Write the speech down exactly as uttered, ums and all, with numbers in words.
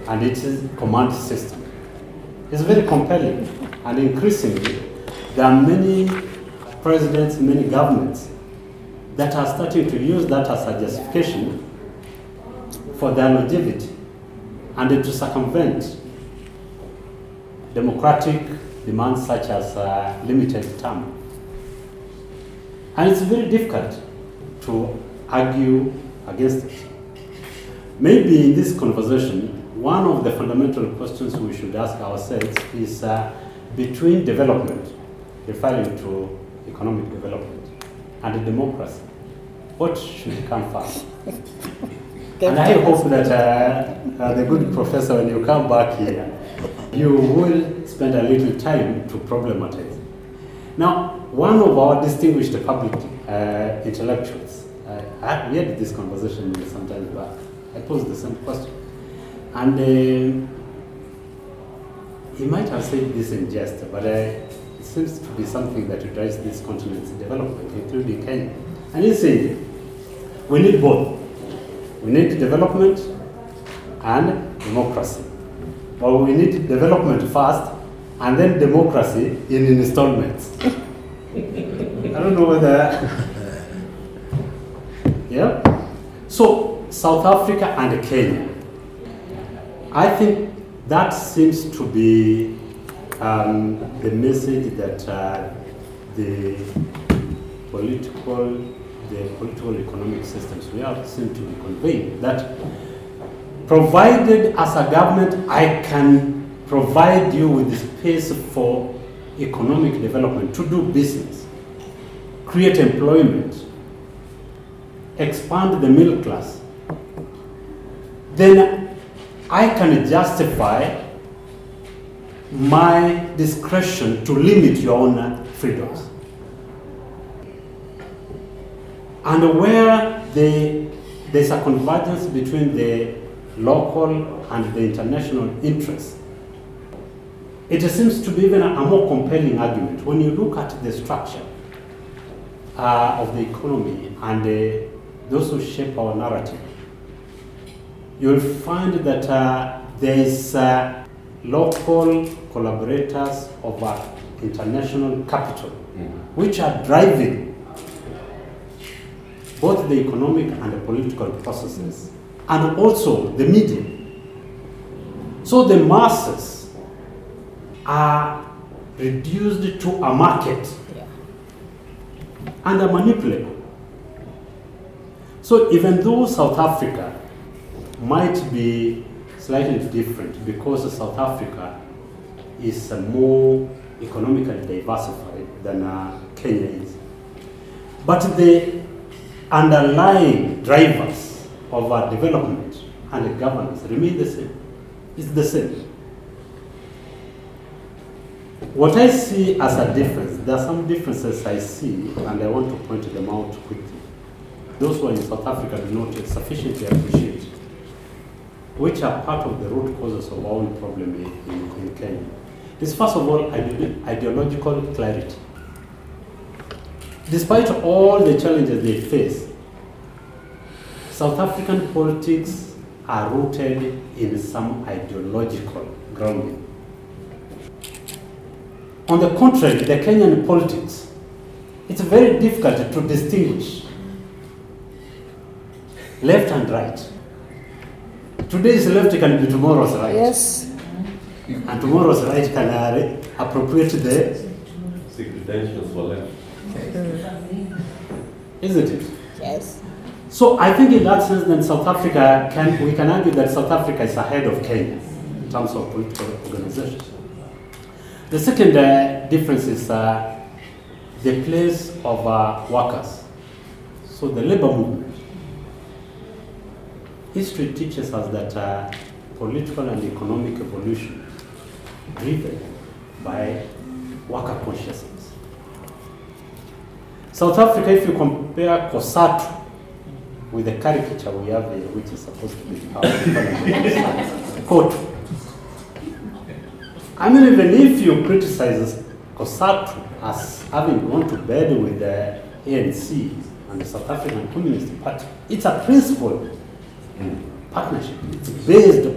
and its command system. It's very compelling, and increasingly, there are many presidents, many governments that are starting to use that as a justification for their longevity and to circumvent democratic demands such as uh, limited term. And it's very difficult to argue against it. Maybe in this conversation, one of the fundamental questions we should ask ourselves is uh, between development, referring to economic development, and democracy, what should come first? And I hope that uh, uh, the good professor, when you come back here, you will spend a little time to problematize. Now, one of our distinguished public uh, intellectuals, uh, I, we had this conversation some time back. I posed the same question. And uh, he might have said this in jest, but uh, it seems to be something that drives this continent's development, including Kenya. And he said, we need both. We need development and democracy. But we need development first, and then democracy in installments. I don't know whether... Yeah? So, South Africa and Kenya. I think that seems to be um, the message that uh, the political, the political economic systems we are seem to be conveying. That provided as a government, I can provide you with the space for economic development, to do business, create employment, expand the middle class, then I can justify my discretion to limit your own freedoms. And where the, there's a convergence between the local and the international interests, it seems to be even a, a more compelling argument when you look at the structure uh, of the economy and uh, those who shape our narrative. You'll find that uh, there is uh, local collaborators of uh, international capital, mm-hmm. which are driving both the economic and the political processes, and also the media. So the masses are reduced to a market yeah. and are manipulable. So even though South Africa might be slightly different because South Africa is uh, more economically diversified than uh, Kenya is, but the underlying drivers of our development and governance remain the same. It's the same. What I see as a difference, there are some differences I see, and I want to point them out quickly. Those who are in South Africa do not sufficiently appreciate, which are part of the root causes of our own problem in, in Kenya. Is first of all ide ideological clarity. Despite all the challenges they face, South African politics are rooted in some ideological grounding. On the contrary, the Kenyan politics, it's very difficult to distinguish left and right. Today's left can be tomorrow's right. Yes. And tomorrow's right can uh, appropriate the credentials for left. Mm. Isn't it? Yes. So I think in that sense then South Africa, can, we can argue that South Africa is ahead of Kenya in terms of political organization. The second uh, difference is uh, the place of uh, workers. So the labor movement. History teaches us that uh, political and economic evolution driven by worker consciousness. South Africa, if you compare COSATU with the caricature we have here, which is supposed to be COTU. I mean, even if you criticize COSATU as having gone to bed with the A N C and the South African Communist Party, it's a principle partnership. It's based